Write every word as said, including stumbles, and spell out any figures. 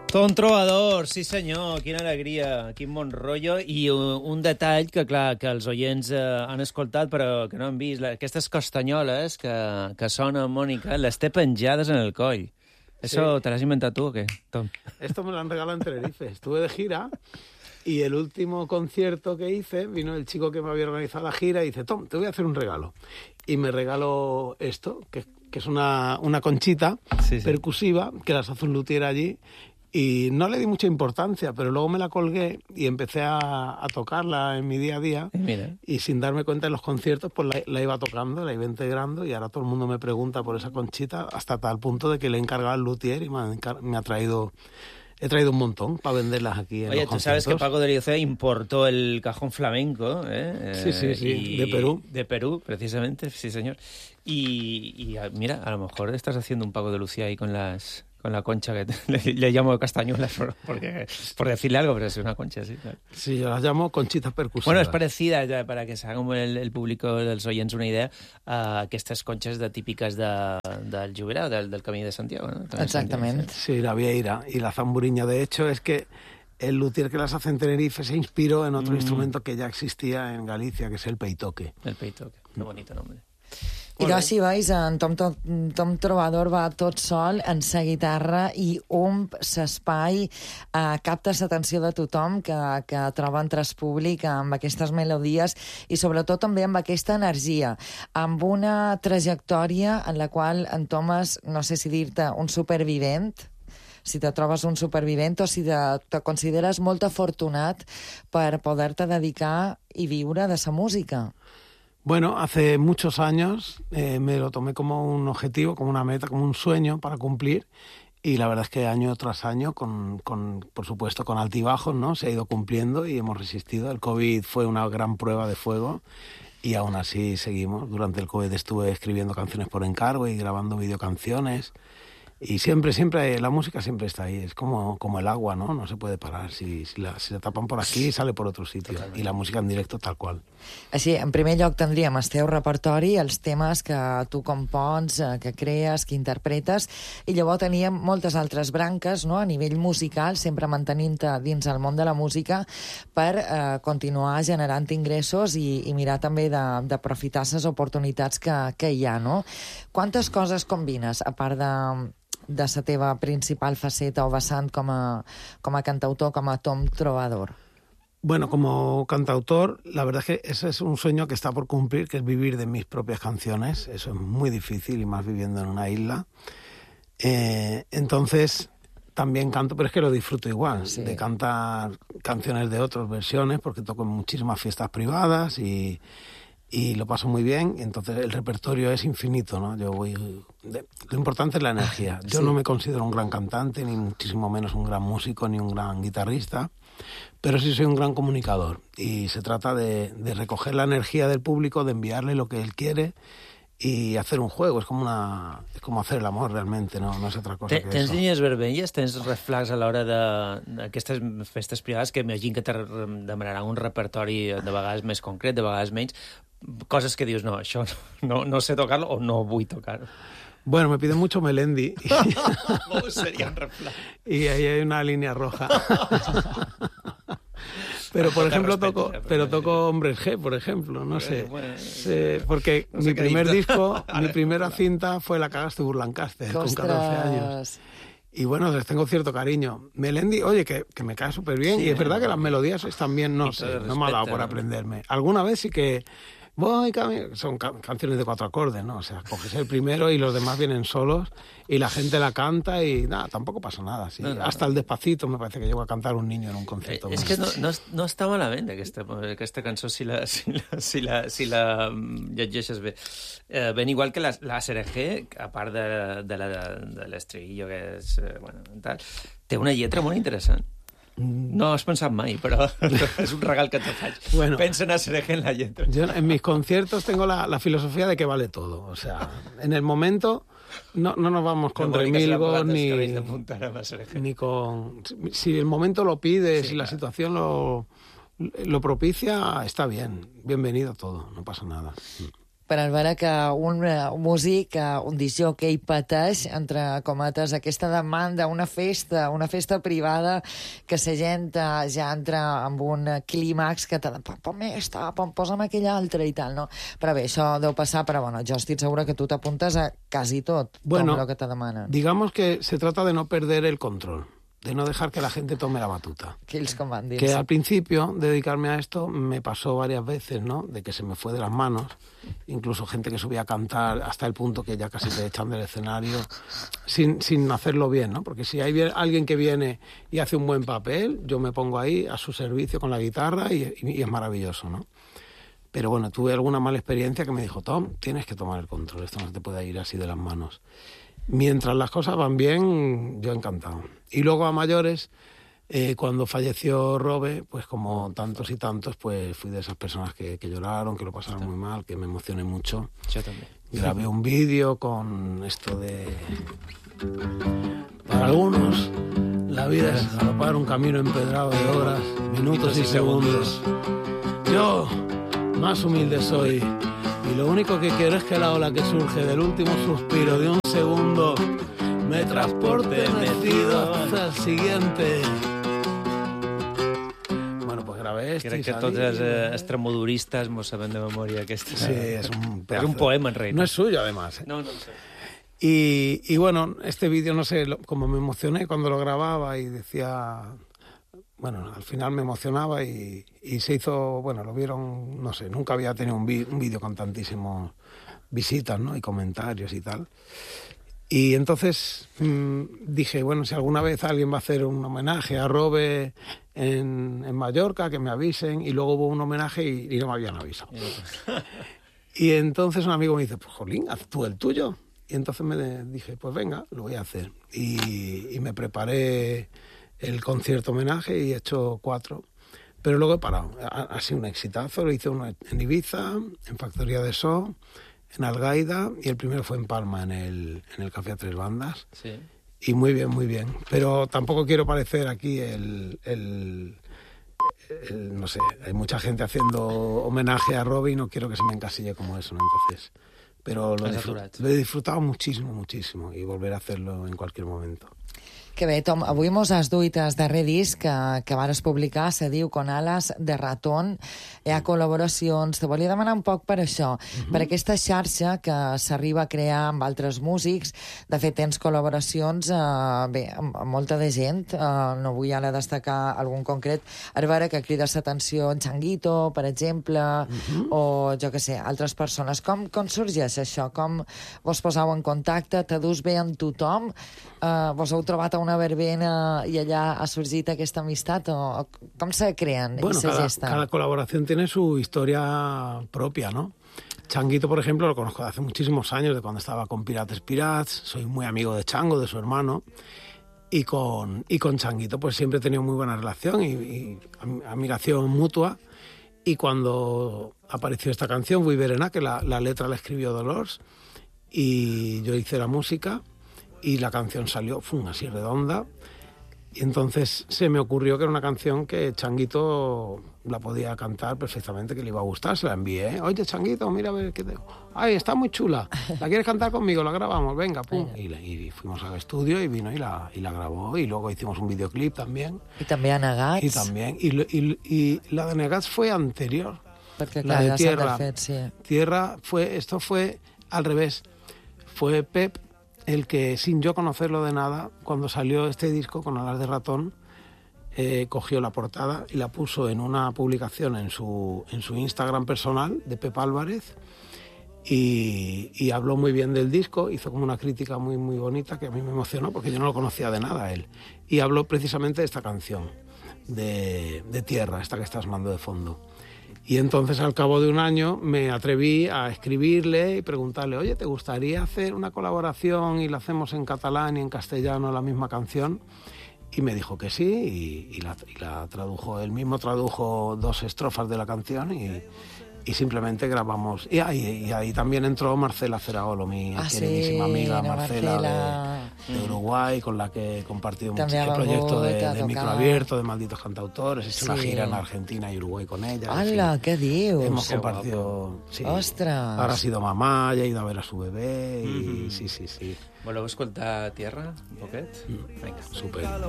Tom Trovador, sí senyor, quina alegria, quin bon rotllo, i un, un detall que, clar, que els oients eh, han escoltat però que no han vist, aquestes castanyoles que, que sonen, Mónica, les té penjades en el coll. ¿Eso sí. Te lo has inventado tú o qué, Tom? Esto me lo han regalado en Tenerife. Estuve de gira y el último concierto que hice, vino el chico que me había organizado la gira y dice, Tom, te voy a hacer un regalo. Y me regaló esto, que, que es una, una conchita sí, sí. percusiva, que las hace un luthier allí. Y no le di mucha importancia, pero luego me la colgué y empecé a, a tocarla en mi día a día. Mira. Y sin darme cuenta en los conciertos, pues la, la iba tocando, la iba integrando y ahora todo el mundo me pregunta por esa conchita hasta tal punto de que le he encargado al luthier y me ha, me ha traído... He traído un montón para venderlas aquí en Oye, los tú sabes que Paco de Liocea importó el cajón flamenco, ¿eh? Sí, sí, sí, y... de Perú. De Perú, precisamente, sí, señor. Y, y mira, a lo mejor estás haciendo un Paco de Lucía ahí con las... con la concha que le, le llamo castañuelas porque, por decirle algo, pero es una concha, sí. Claro. Sí, yo las llamo conchitas percusivas. Bueno, és parecida, ja, para que s'haga el, el públic dels oients una idea, a aquestes conxes de, típiques de, del Jubileu, del, del Camí de Santiago. ¿no? Exactament. Sí, la vieira y la zamburiña. De hecho, es que el luthier que las hace en Tenerife se inspiró en otro mm. instrumento que ya existía en Galicia, que es el peitoque. El peitoque, qué bonito nombre. I doncs, si veus, en Tom, Tom, Tom Trovador va tot sol en sa guitarra i omp l'espai, eh, capta l'atenció de tothom que, que troba en tras públic amb aquestes melodies i sobretot també amb aquesta energia, amb una trajectòria en la qual en Thomas, no sé si dir-te un supervivent, si te trobes un supervivent o si te, te consideres molt afortunat per poder-te dedicar i viure de sa música. Bueno, hace muchos años eh, me lo tomé como un objetivo, como una meta, como un sueño para cumplir y la verdad es que año tras año, con, con, por supuesto con altibajos, ¿no? Se ha ido cumpliendo y hemos resistido. El COVID fue una gran prueba de fuego y aún así seguimos. Durante el COVID estuve escribiendo canciones por encargo y grabando videocanciones. Y siempre, siempre, la música siempre está ahí, es como, como el agua, ¿no? No se puede parar, si, si, la, si la tapan por aquí sale por otro sitio, totalment. I la música en directo tal qual. Així, en primer lloc tindríem el teu repertori, els temes que tu compons, que crees, que interpretes, i llavors teníem moltes altres branques, no?, a nivell musical, sempre mantenint-te dins el món de la música per eh, continuar generant ingressos i, i mirar també d'aprofitar les oportunitats que, que hi ha, no? Quantes coses combines, a part de... de la teva principal faceta o vessant com a, com a cantautor, com a Tom Trovador? Bueno, como cantautor, la verdad es que ese es un sueño que está por cumplir, que es vivir de mis propias canciones. Eso es muy difícil, y más viviendo en una isla. Eh, entonces, también canto, pero es que lo disfruto igual, sí. de cantar canciones de otras versiones, porque toco en muchísimas fiestas privadas y... y lo paso muy bien, entonces el repertorio es infinito, ¿no? Yo voy... De, lo importante es la energía. Yo sí. no me considero un gran cantante, ni muchísimo menos un gran músico, ni un gran guitarrista, pero sí soy un gran comunicador. Y se trata de, de recoger la energía del público, de enviarle lo que él quiere y hacer un juego. Es como una es como hacer el amor realmente, no, no es otra cosa que tens eso. Línies vermelles? Tens reflags a l'hora d'aquestes festes privades que imagino que te demanaran un repertori de vegades més concret, de vegades menys, coses que dius, no, això no, no sé tocar-lo o no vull tocar-lo. Bueno, me piden mucho Melendi. ¿Cómo sería un reflag? Y ahí hay una línea roja. Pero, por ejemplo, toco, pero toco Hombres G, por ejemplo, no sé. Bueno, sí, porque no sé mi primer disco, mi primera cinta fue La cagaste Burlancaster, con catorce años. Y bueno, les tengo cierto cariño. Melendi, oye, que, que me cae súper bien. Sí, y es verdad que las melodías están bien, no sé, no me ha dado por aprenderme. Alguna vez sí que... Voy, son ca canciones de cuatro acordes, ¿no? O sea, coges el primero y los demás vienen solos y la gente la canta y nada, tampoco pasa nada. ¿sí? No, no, Hasta no. el Despacito me parece que llego a cantar un niño en un concierto. Eh, és que no, no, no està malament aquesta, aquesta cançó si la, si la, si la, si la llegeixes bé. Eh, ben igual que la, la S R G, a part de, de, la, de l'estribillo, que és, eh, bueno, tal, té una lletra molt interessant. No has pensat mai, però és un regal que te faig. Bueno, pensa en S R G en la letra. Yo en mis conciertos tengo la, la filosofía de que vale todo. O sea, en el momento no, no nos vamos con no, remilgos ni, ni con... Si el momento lo pide, sí, si claro. la situación lo, lo propicia, está bien. Bienvenido todo, no pasa nada. per veure que un, un músic, un discjòquei pateix, entre cometes, aquesta demanda, una festa, una festa privada, que la gent ja entra amb un clímax que te pon, pon més, pon, posa'm aquell altre i tal, no? Però bé, això deu passar, però bueno, jo estic segura que tu t'apuntes a quasi tot, bueno, com el que te demanen. Digamos que se trata de no perder el control, de no dejar que la gente tome la batuta. Que ells com van dir. Que al principio de dedicarme a esto me pasó varias veces, ¿no? De que se me fue de las manos, incluso gente que subía a cantar hasta el punto que ya casi te echan del escenario sin, sin hacerlo bien, ¿no? Porque si hay alguien que viene y hace un buen papel, yo me pongo ahí a su servicio con la guitarra y, y, y es maravilloso, ¿no? Pero bueno, tuve alguna mala experiencia que me dijo, Tom, tienes que tomar el control, esto no se te puede ir así de las manos. Mientras las cosas van bien, yo encantado. Y luego a mayores, eh, cuando falleció Robe, pues como tantos y tantos, pues fui de esas personas que, que lloraron, que lo pasaron muy mal, que me emocioné mucho. Yo también. Grabé un vídeo con esto de... Para algunos, la vida es galopar un camino empedrado de horas, minutos y segundos. Yo, más humilde soy, y lo único que quiero es que la ola que surge del último suspiro de un segundo me transporte metido hasta el siguiente. Bueno, pues grabé esto. Crec que tots els eh, extremoduristes mos sabem de memòria aquesta. Sí, es un Es un poema, en realidad. No es suyo, además. ¿eh? No, no sé. Y, y bueno, este vídeo, no sé, lo, como me emocioné cuando lo grababa y decía... Bueno, al final me emocionaba y, y se hizo, bueno, lo vieron, no sé, nunca había tenido un, vi, un vídeo con tantísimas visitas, ¿no? Y comentarios y tal. Y entonces mmm, dije, bueno, si alguna vez alguien va a hacer un homenaje a Robe en, en Mallorca, que me avisen. Y luego hubo un homenaje y, y no me habían avisado. Y entonces un amigo me dice, pues jolín, haz tú el tuyo. Y entonces me de, dije, pues venga, lo voy a hacer. Y, y me preparé el concierto homenaje y he hecho cuatro. Pero luego he parado. Ha, ha sido un exitazo. Lo hice uno en Ibiza, en Factoría de So, en Algaida, y el primero fue en Palma, en el, en el Café a Tres Bandas. Sí. Y muy bien, muy bien. Pero tampoco quiero parecer aquí el, el, el... No sé, hay mucha gente haciendo homenaje a Robe y no quiero que se me encasille como eso, ¿no? Entonces... Pero lo, disfrut lo he disfrutado muchísimo, muchísimo, y volver a hacerlo en cualquier momento. Que bé, Tom, avui mos has duit el darrer disc que, que vares publicar, se diu Con alas de ratón. Hi ha col·laboracions. Te volia demanar un poc per això, uh-huh. per aquesta xarxa que s'arriba a crear amb altres músics. De fet, tens col·laboracions eh, bé, amb, amb molta de gent. Eh, no vull ara destacar algun concret. Ara veure que crides l'atenció en Changuito, per exemple, uh-huh. o jo que sé, altres persones. Com, com sorgeix això? Com vos poseu en contacte? Te dus bé amb tothom? Eh, vos heu trobat a una verbena y allá ha surgido esta amistad, o cómo se crean bueno, y se cada, gestan? Cada colaboración tiene su historia propia, ¿no? Changuito, por ejemplo, lo conozco de hace muchísimos años, de cuando estaba con Pirates Pirats. Soy muy amigo de Chango, de su hermano, y con, y con Changuito pues siempre he tenido muy buena relación y, y admiración mutua. Y cuando apareció esta canción, Vull Berenar, que la, la letra la escribió Dolors, y yo hice la música, y la canción salió, fum, así redonda, y entonces se me ocurrió que era una canción que Changuito la podía cantar perfectamente, que le iba a gustar, se la envié. Oye, Changuito, mira a ver qué te... Ay, está muy chula, ¿la quieres cantar conmigo? La grabamos, venga, pum. Y, y fuimos al estudio y vino y la, y la grabó, y luego hicimos un videoclip también. Y también a Negats. Y también, y, y, y la de Negats fue anterior. Porque, la claro, de Tierra. Fet, sí. Tierra fue, esto fue al revés, fue Pep el que, sin yo conocerlo de nada, cuando salió este disco con Alas de Ratón, eh, cogió la portada y la puso en una publicación en su, en su Instagram personal de Pep Álvarez, y, y habló muy bien del disco, hizo como una crítica muy, muy bonita que a mí me emocionó porque yo no lo conocía de nada a él, y habló precisamente de esta canción, de, de Tierra, esta que está sonando de fondo. Y entonces, al cabo de un año, me atreví a escribirle y preguntarle, oye, ¿te gustaría hacer una colaboración y la hacemos en catalán y en castellano la misma canción? Y me dijo que sí, y, y, la, y la tradujo. Él mismo tradujo dos estrofas de la canción y, y simplemente grabamos. Y ahí, y ahí también entró Marcela Ceragolo, mi Ah, queridísima sí, amiga no, Marcela, Marcela. De, de Uruguay, con la que he compartido mucho També ha el proyecto de, vengut a de tocar. Microabierto, de Malditos Cantautores. He hecho una Sí. gira en Argentina y Uruguay con ella. en Hola, fin. què dius? Hemos Qué compartido... Sí. Ostres. Ahora ha sido mamá, ya ha ido a ver a su bebé y Mhm. sí, sí, sí. Voleu escoltar Tierra, un poquet? Vinga. Súper.